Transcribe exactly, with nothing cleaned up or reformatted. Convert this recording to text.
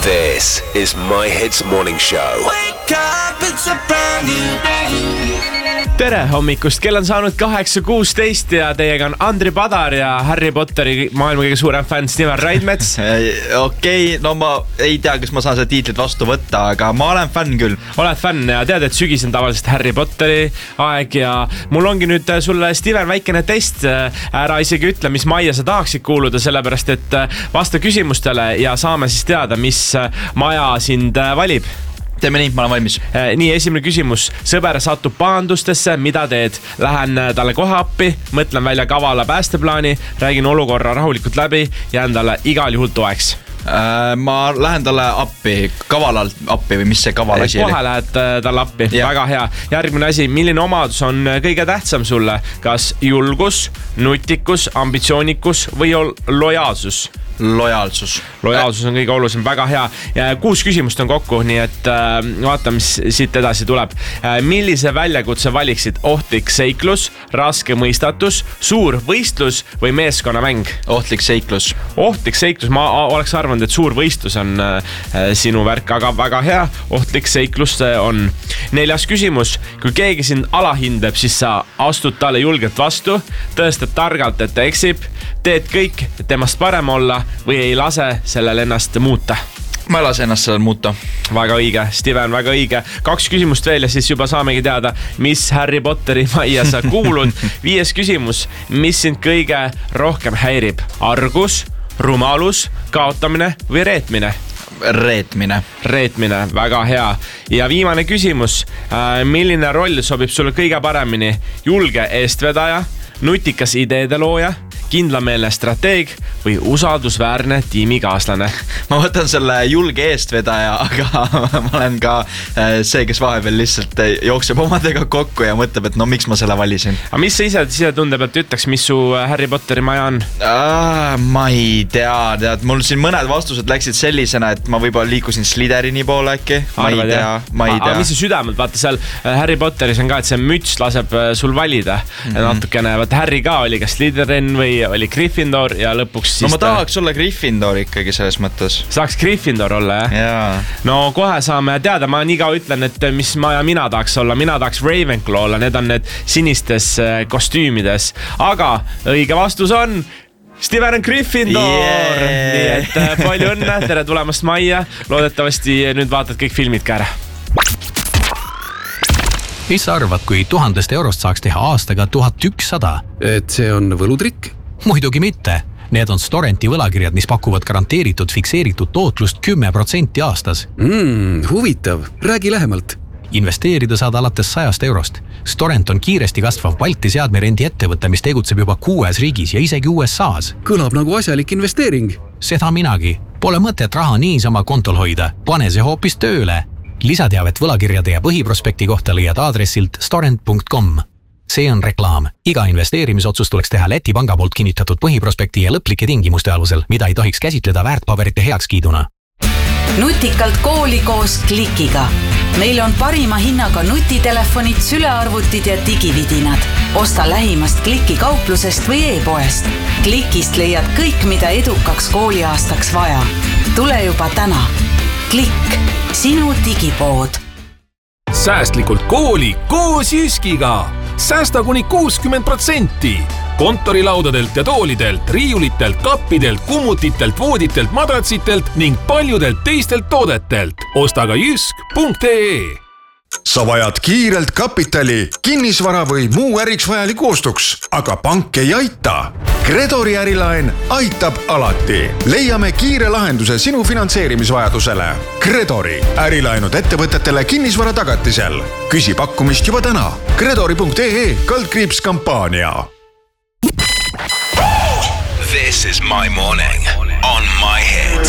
This is My Hits Morning Show. Wake up, it's a brand new day. Tere hommikust, kell on saanud kaheksa kuusteist ja teiega on Andri Padar ja Harry Potteri maailma kõige suurem fänn Steven Raidmets. Okei, okay, no ma ei tea, kas ma saan seda tiitlit vastu võtta, aga ma olen fänn küll. Oled fänn ja tead, et sügis on tavaliselt Harry Potteri aeg ja mul ongi nüüd sulle, Steven, väikene test. Ära isegi ütle, mis maja sa tahaksid kuuluda, sellepärast et vasta küsimustele ja saame siis teada, mis maja sind valib. Teeme nii, ma olen valmis. Nii, esimene küsimus. Sõber satub pahandustesse, mida teed? Lähen talle kohe appi, mõtlen välja kavala päästeplaani, räägin olukorra rahulikult läbi ja endale igal juhul toeks. Äh, ma lähen talle appi, kavalalt appi või mis see kaval asi oli? Kohe lähed talle appi, ja. Väga hea. Järgmine asi, milline omadus on kõige tähtsam sulle? Kas julgus, nutikus, ambitsioonikus või lojaalsus? Lojaalsus. Lojaalsus on kõige olulisem, väga hea. Ja kuus küsimust on kokku, nii et äh, vaata, mis siit edasi tuleb. Äh, millise väljakutse valiksid? Ohtlik seiklus, raske mõistatus, suur võistlus või meeskonnamäng? Ohtlik seiklus. Ohtlik seiklus, ma oleks arvanud, et suur võistlus on äh, sinu värk, aga väga hea. Ohtlik seiklus on. Neljas küsimus. Kui keegi sind alahindab, siis sa astud talle julgelt vastu, tõestad targalt, et ta eksib, teed kõik, et temast parem olla või ei lase sellel ennast muuta? Ma ei lase ennast sellel muuta. Väga õige, Steven, väga õige. Kaks küsimust veel ja siis juba saamegi teada, mis Harry Potteri majja sa kuulud. Viies küsimus, mis sind kõige rohkem häirib? Argus, rumalus, kaotamine või reetmine? Reetmine. Reetmine, väga hea. Ja viimane küsimus, milline roll sobib sulle kõige paremini? Julge eestvedaja, nutikas ideede looja, kindlameelne strateeg või usaldusväärne tiimikaaslane? Ma võtan selle julge eestvedaja, aga ma olen ka see, kes vahepeal lihtsalt jookseb omadega kokku ja mõtleb, et no miks ma selle valisin. Aga mis sa ise, ise tunde pealt ütleks, mis su Harry Potteri maja on? Ah, ma ei tea, tead, mul siin mõned vastused läksid sellisena, et ma võib-olla liikusin Slytherini poole äkki. Ma Arvad, ei tea, ma ei tea. Aga mis see südamelt, vaata seal Harry Potteris on ka, et see müts laseb sul valida mm-hmm. natukene. Vaata Harry ka oli ka Slytherin või oli Gryffindor ja lõpuks siis... No ma tahaks olla Gryffindor ikkagi selles mõttes. Saaks Gryffindor olla, jah? Jaa. No kohe saame teada, ma nii ka ütlen, et mis maja mina tahaks olla. Mina tahaks Ravenclaw olla, need on need sinistes kostüümides. Aga õige vastus on... Steven on Gryffindor! Yeah. Nii et palju õnne, tere tulemast majja. Loodetavasti nüüd vaatad kõik filmid ka ära. Mis sa arvad, kui tuhandest eurost saaks teha aastaga tuhat ükssada? Et see on võlutrikk? Muidugi mitte. Need on Storenti võlakirjad, mis pakuvad garanteeritud fikseeritud tootlust kümme protsenti aastas. Mm, huvitav. Räägi lähemalt. Investeerida saad alates sajast eurost. Storent on kiiresti kasvav Balti seadmerendi ettevõte, mis tegutseb juba kuues riigis ja isegi U S A-s. Kõlab nagu asjalik investeering. Seda minagi. Pole mõtet raha niisama kontol hoida. Pane see hoopis tööle. Lisateavet võlakirjade ja põhiprospekti kohta leiad aadressilt storent punkt com. See on reklaam. Iga investeerimisotsust tuleks teha Läti panga poolt kinnitatud põhiprospekti ja lõplike tingimuste alusel, mida ei tohiks käsitleda väärtpaberite heakskiiduna. Nutikalt kooli koos Klikiga. Meil on parima hinnaga nutitelefonid, sülearvutid ja digividinad. Osta lähimast Kliki kauplusest või e-poest. Klikist leiad kõik, mida edukaks kooliaastaks vaja. Tule juba täna. Klikk, sinu digipood. Säästlikult kooli koos Jyskiga. Säästa kuni kuuskümmend protsenti. Kontorilaudadelt ja toolidelt, riiulitelt, kappidelt, kummutitelt, vooditelt, madratsitelt ning paljudelt teistelt toodetelt. Osta ka jysk punkt ee. Sa vajad kiirelt kapitali, kinnisvara või muu äriks vajaliku ostuks, aga pank ei aita. Credori ärilaen aitab alati. Leiame kiire lahenduse sinu finantseerimisvajadusele. Credori ärilaenud ettevõtetele kinnisvara tagatisel. Küsi pakkumist juba täna. Credori punkt ee kaldkriips kampaania. This is My Morning on My Hits.